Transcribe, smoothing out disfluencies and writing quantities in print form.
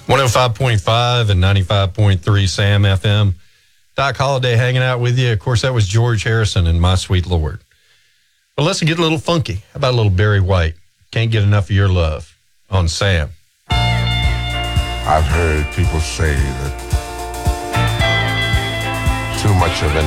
105.5 and 95.3 Sam FM. Doc Holliday hanging out with you. Of course, that was George Harrison and My Sweet Lord. But let's get a little funky. How about a little Barry White? Can't get enough of your love on Sam. I've heard people say that too much of